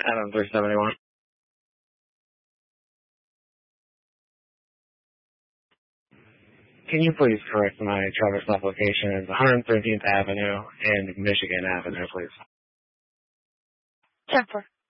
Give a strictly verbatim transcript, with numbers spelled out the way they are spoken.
Adam three seventy-one. Can you please correct my Traverse application as one hundred thirteenth Avenue and Michigan Avenue, please? ten four.